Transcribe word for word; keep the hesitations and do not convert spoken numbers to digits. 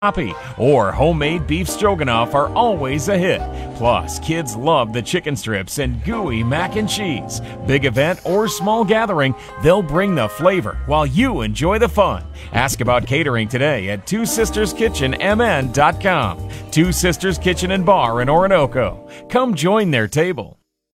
or homemade beef stroganoff are always a hit. Plus, kids love the chicken strips and gooey mac and cheese. Big event or small gathering, they'll bring the flavor while you enjoy the fun. Ask about catering today at two sisters kitchen m n dot com. Two Sisters Kitchen and Bar in Orinoco. Come join their table.